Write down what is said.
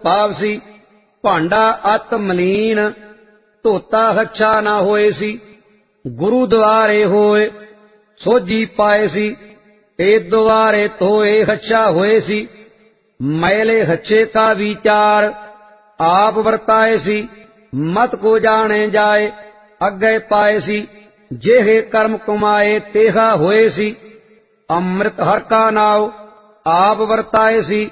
ਪਾਵਸੀ। ਭਾਂਡਾ ਅਤ ਮਲੀਨ ਧੋਤਾ ਹੱਛਾ ਨਾ ਹੋਏ ਸੀ। ਗੁਰੂ ਦੁਆਰੇ ਹੋਏ ਸੋਝੀ ਪਾਏ ਸੀ। ਤੇ ਦੁਆਰੇ ਧੋਏ ਹੱਛਾ ਹੋਏ ਸੀ। मैले हच्छे का विचार आप वरताए सी। मत को जाने जाए अग्गे पाए सी। जेहे कर्म कमाए तेहा होए सी। अमृत हर का नाव आप वरताए सी।